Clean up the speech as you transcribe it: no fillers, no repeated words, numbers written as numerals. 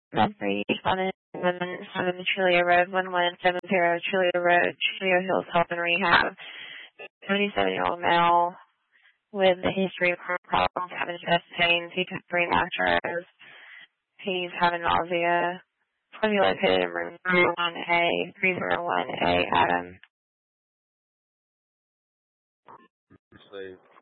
3 on 17 Trulio Road, 1170 Trulio Road, Trulio Hills Health and Rehab. 77-year-old male with a history of problems, having chest pains. He took 3 mattress. He's having nausea. Probably located in room 301A, Adam. Slave.